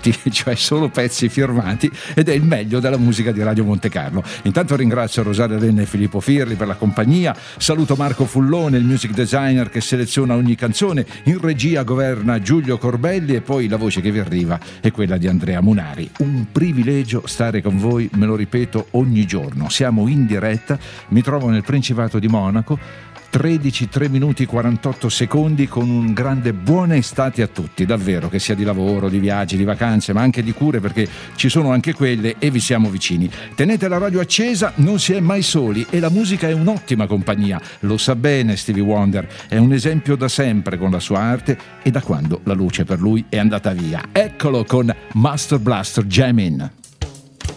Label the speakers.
Speaker 1: tutti, cioè solo pezzi firmati, ed è il meglio della musica di Radio Monte Carlo. Intanto ringrazio Rosaria Renna e Filippo Firri per la compagnia, saluto Marco Fullone, il music designer che seleziona ogni canzone, in regia governa Giulio Corbelli e poi la voce che vi arriva è quella di Andrea Munari. Un privilegio stare con voi, me lo ripeto ogni giorno. Siamo in diretta, mi trovo nel Principato di Monaco, 13, 3 minuti 48 secondi, con un grande buona estate a tutti, davvero, che sia di lavoro, di viaggi, di vacanze, ma anche di cure, perché ci sono anche quelle e vi siamo vicini. Tenete la radio accesa, non si è mai soli e la musica è un'ottima compagnia, lo sa bene Stevie Wonder, è un esempio da sempre con la sua arte e da quando la luce per lui è andata via. Eccolo con Master Blaster Jamin'.